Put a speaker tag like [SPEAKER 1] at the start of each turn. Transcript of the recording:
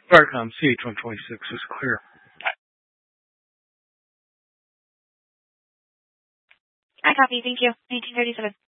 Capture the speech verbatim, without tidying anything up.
[SPEAKER 1] Starcom C H one twenty-six is clear.
[SPEAKER 2] I copy. Thank you. nineteen thirty-seven.